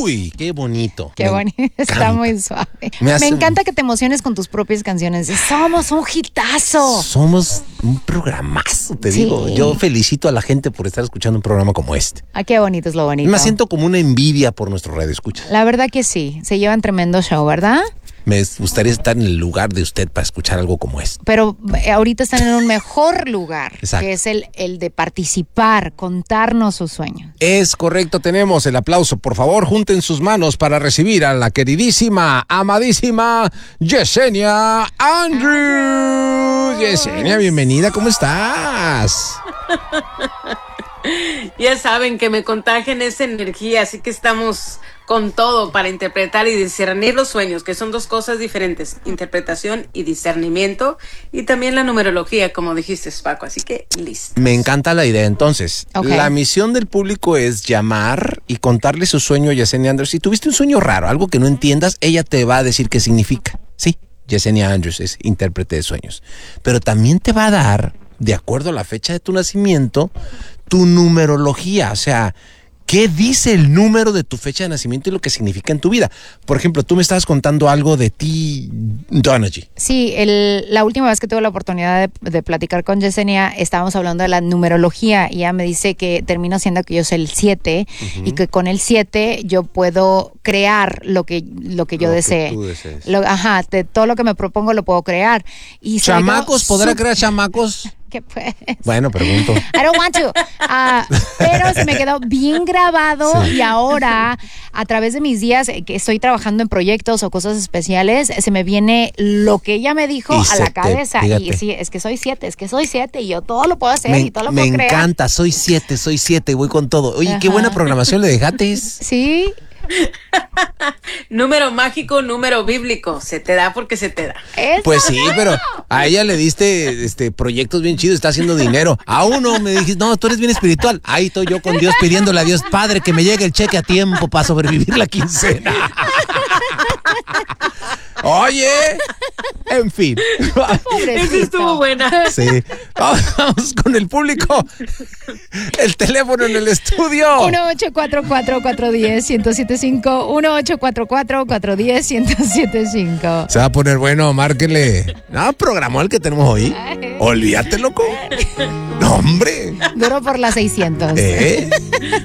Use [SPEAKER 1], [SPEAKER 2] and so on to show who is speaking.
[SPEAKER 1] Uy, qué bonito.
[SPEAKER 2] Qué bonito, está muy suave. Me encanta que te emociones con tus propias canciones. Somos un hitazo.
[SPEAKER 1] Somos un programazo, te digo. Yo felicito a la gente por estar escuchando un programa como este.
[SPEAKER 2] Ah, qué bonito es lo bonito.
[SPEAKER 1] Me siento como una envidia por nuestro radioescuchas.
[SPEAKER 2] La verdad que sí, se llevan tremendo show, ¿verdad?
[SPEAKER 1] Me gustaría estar en el lugar de usted para escuchar algo como este.
[SPEAKER 2] Pero ahorita están en un mejor lugar,
[SPEAKER 1] Exacto.
[SPEAKER 2] que es el de participar, contarnos sus sueños.
[SPEAKER 1] Es correcto, tenemos el aplauso. Por favor, junten sus manos para recibir a la queridísima, amadísima Yesenia Andrews. Yesenia, bienvenida, ¿cómo estás?
[SPEAKER 3] Ya saben que me contagian esa energía, así que estamos con todo para interpretar y discernir los sueños, que son dos cosas diferentes, interpretación y discernimiento, y también la numerología, como dijiste, Paco, así que listo.
[SPEAKER 1] Me encanta la idea. Entonces, la misión del público es llamar y contarle su sueño a Yesenia Andrews. Si tuviste un sueño raro, algo que no entiendas, ella te va a decir qué significa. Sí, Yesenia Andrews es intérprete de sueños. Pero también te va a dar, de acuerdo a la fecha de tu nacimiento, tu numerología, o sea, ¿qué dice el número de tu fecha de nacimiento y lo que significa en tu vida? Por ejemplo, tú me estabas contando algo de ti, Donagy.
[SPEAKER 2] Sí, la última vez que tuve la oportunidad de platicar con Yesenia, estábamos hablando de la numerología y ella me dice que termino siendo que yo soy el 7 y que con el 7 yo puedo crear lo que yo desee.
[SPEAKER 1] Tú desees.
[SPEAKER 2] Todo lo que me propongo lo puedo crear. Y
[SPEAKER 1] ¿Chamacos? ¿Podrá crear chamacos?
[SPEAKER 2] ¿Qué pues?
[SPEAKER 1] Bueno, pregunto.
[SPEAKER 2] I don't want to. Pero se me quedó bien grabado y ahora, a través de mis días que estoy trabajando en proyectos o cosas especiales, se me viene lo que ella me dijo a la cabeza.
[SPEAKER 1] Fíjate.
[SPEAKER 2] Y sí, es que soy 7 y yo todo lo puedo hacer y todo lo puedo crear.
[SPEAKER 1] Me encanta, soy 7, voy con todo. Oye, qué buena programación le dejaste.
[SPEAKER 2] Sí.
[SPEAKER 3] Número mágico, número bíblico, se te da porque se te da.
[SPEAKER 1] Pues sí, pero a ella le diste proyectos bien chidos, está haciendo dinero. A uno me dijiste, no, tú eres bien espiritual. Ahí estoy yo con Dios pidiéndole a Dios, Padre, que me llegue el cheque a tiempo para sobrevivir la quincena. Oye, en fin.
[SPEAKER 3] Esa estuvo buena.
[SPEAKER 1] Sí. Vamos con el público. El teléfono en el estudio.
[SPEAKER 2] 1-844-410-1075. 1-844-410-1075.
[SPEAKER 1] Se va a poner bueno, márquele. No, programó el que tenemos hoy. Olvídate, loco. No, hombre.
[SPEAKER 2] Duro por las 600.